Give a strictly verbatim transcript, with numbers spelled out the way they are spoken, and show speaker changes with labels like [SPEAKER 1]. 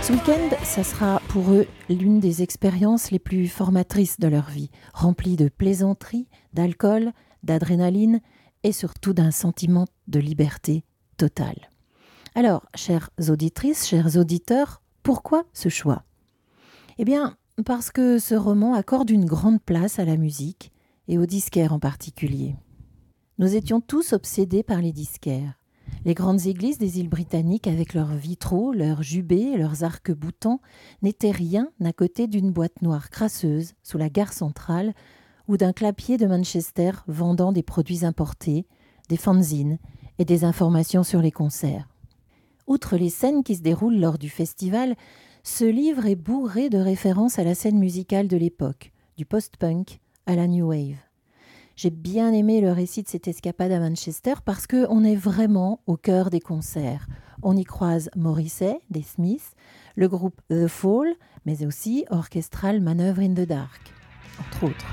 [SPEAKER 1] Ce week-end, ça sera pour eux l'une des expériences les plus formatrices de leur vie, remplie de plaisanteries, d'alcool, d'adrénaline et surtout d'un sentiment de liberté totale. Alors, chères auditrices, chers auditeurs, pourquoi ce choix ? Eh bien, parce que ce roman accorde une grande place à la musique et aux disquaires en particulier. Nous étions tous obsédés par les disquaires. Les grandes églises des îles britanniques, avec leurs vitraux, leurs jubés, leurs arcs-boutants, n'étaient rien à côté d'une boîte noire crasseuse sous la gare centrale ou d'un clapier de Manchester vendant des produits importés, des fanzines et des informations sur les concerts. Outre les scènes qui se déroulent lors du festival, ce livre est bourré de références à la scène musicale de l'époque, du post-punk à la new wave. J'ai bien aimé le récit de cette escapade à Manchester parce qu'on est vraiment au cœur des concerts. On y croise Morrissey, des Smiths, le groupe The Fall, mais aussi Orchestral Manoeuvre in the Dark, entre autres.